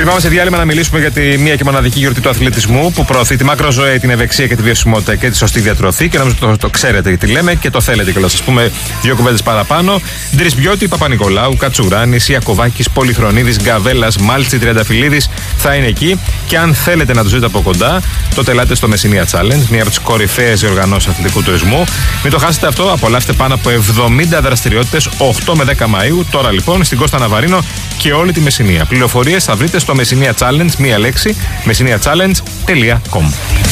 Πριν πάμε σε διάλειμμα να μιλήσουμε για τη μία και μοναδική γιορτή του αθλητισμού που προωθεί τη μακροζωή, την ευεξία και τη βιωσιμότητα και τη σωστή διατροφή. Και νομίζω το ξέρετε γιατί λέμε και το θέλετε και να σας πούμε δύο κουβέντες παραπάνω. Ντρισμπιώτη, Παπα-Νικολάου, Κατσουράνης, Ιακωβάκης, Πολυχρονίδης, Γκαβέλας, Μάλτσι, Τριανταφυλλίδης θα είναι εκεί. Και αν θέλετε να τους δείτε από κοντά, τότε ελάτε στο Μεσσηνία Challenge, μία από τις κορυφαίες διοργανώσεις αθλητικού τουρισμού. Μην το χάσετε αυτό, απολαύστε πάνω από 70 δραστηριότητες 8 με 10 Μαΐου. Τώρα λοιπόν στην Κώστα Ναβαρίνο και όλη τη Μεσσηνία. Πληροφορίες θα βρείτε στο Μεσσηνία Challenge, μία λέξη, messiniachallenge.com.